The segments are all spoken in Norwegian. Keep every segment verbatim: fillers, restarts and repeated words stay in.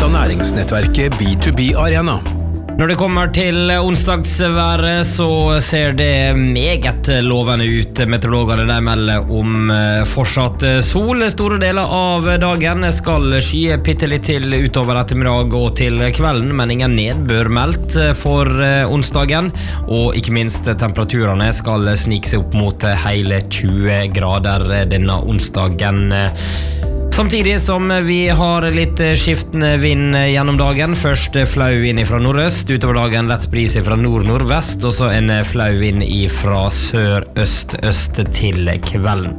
av næringsnettverket B to B Arena. Når det kommer til onsdagsværet så ser det meget lovende ut. Meteorologene der melder om fortsatt sol. Store deler av dagen skal skye bitte litt til utover ettermiddag og til kvelden, men ingen nedbør meldt for onsdagen. Og ikke minst temperaturene skal snike seg opp mot hele tjue grader denne onsdagen. Samtidig som vi har litt skiftende vind gjennom dagen. Først flau vind fra nordøst, utover dagen lett bris fra nord-nordvest, og så en flau vind fra sør-øst-øst til kvelden.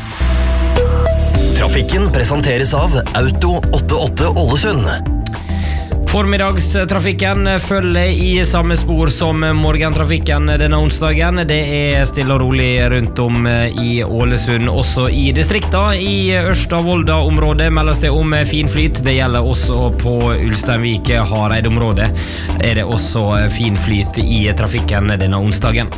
Trafikken presenteres av Auto åttiåtte Ålesund. Formiddagstrafikken følger i samme spor som morgentrafikken denne onsdagen. Det er stille og rolig rundt om i Ålesund, også i distrikta. I Ørsta-Volda-området meldes det om fin flyt. Det gjelder også på Ulsteinvik-Hareid-området. Er det også fin flyt i trafikken denne onsdagen.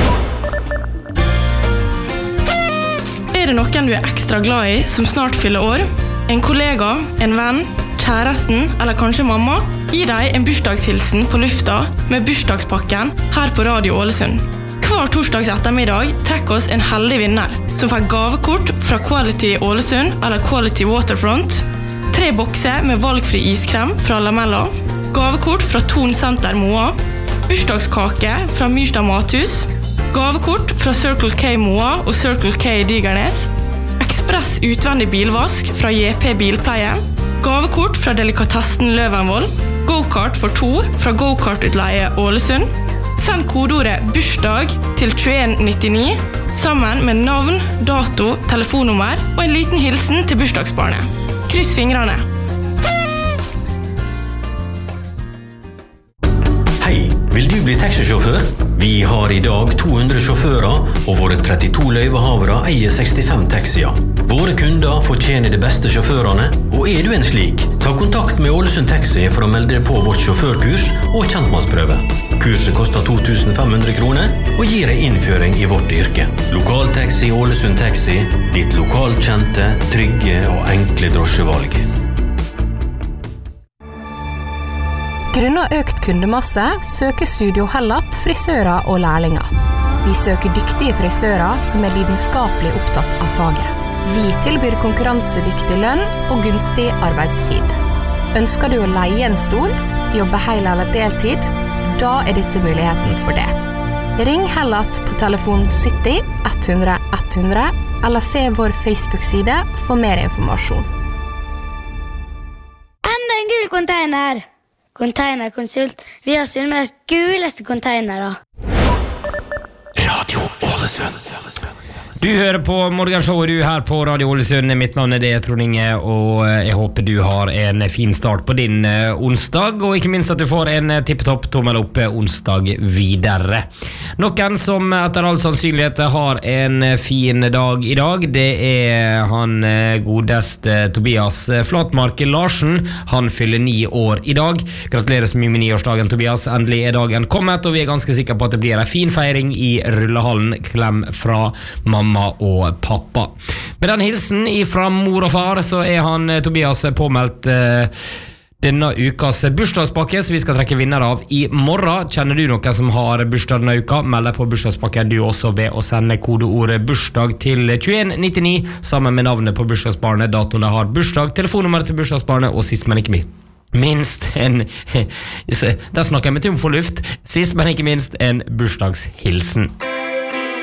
Er det noen du er ekstra glad i som snart fyller år? En kollega, en venn, kjæresten eller kanskje mamma? Gi deg en bursdagshilsen på lufta med bursdagspakken her på Radio Ålesund. Hver torsdags ettermiddag trekker oss en heldig vinner som får gavekort fra Quality Ålesund eller Quality Waterfront, tre bokser med valgfri iskrem fra Lamella, gavekort fra Ton Center Moa, bursdagskake fra Myrstad Mathus, gavekort fra Circle K Moa og Circle K Digernes, ekspress utvendig bilvask fra J P Bilpleie, gavekort fra Delikatessen Løvenvoll, go-kart for to fra Go-kart-utleie Ålesund. Send kodeordet bursdag til tjueen nittini sammen med navn, dato, telefonnummer og en liten hilsen til bursdagsbarnet. Kryss fingrene. Hei, vil du bli taxisjåfør? Vi har i dag to hundre sjåfører, og våre trettito løyvehavere eier sekstifem taxier. Våre kunder fortjener de beste sjåførene, og er du en slik? Ta kontakt med Ålesund Taxi for å melde deg på vårt sjåførkurs og kjentmannsprøve. Kurset koster to tusen fem hundre kroner og gir deg innføring i vårt yrke. Lokaltaxi Ålesund Taxi, ditt lokalt kjente, trygge og enkle drosjevalg. Grunnet økt kundemasse søker Studio Hellat frisører og lærlinger. Vi søker dyktige frisører som er lidenskapelig opptatt av faget. Vi tilbyr konkurransedyktig lønn og gunstig arbeidstid. Ønsker du å leie en stol, jobbe hel eller deltid? Da er dette muligheten for det. Ring Hellat på telefon sytti ett hundre ett hundre eller se vår Facebook-side for mer informasjon. Enda en gul container! Containerkonsult. Vi har Sunnmøres guleste containere. Radio Ålesund. Du hører på morgenshowet du her på Radio Ålesund. Mitt navn er det, Trond Inge, og jeg håper du har en fin start på din onsdag, og ikke minst at du får en tippetopp tommel opp onsdag videre. Noen som etter all sannsynlighet har en fin dag i dag, det er han godeste Tobias Flatmark Larsen. Han fyller ni år i dag. Gratulerer så mye med niårsdagen, Tobias. Endelig er dagen kommet, og vi er ganske sikre på at det blir en fin feiring i rullehallen. Klem fra mamma og pappa. Med den hilsen fra mor og far så er han Tobias påmeldt eh, denne ukas bursdagspakke som vi skal trekke vinner av i morgen. Kjenner du noen som har bursdag denne uka? Meld deg på bursdagspakken du også ved å sende kodeordet bursdag til tjueen nittini sammen med navnet på bursdagsbarnet, datoen de har bursdag, telefonnummeret til bursdagsbarnet og sist men ikke minst minst en der snakker jeg med tom for luft sist men ikke minst en bursdagshilsen.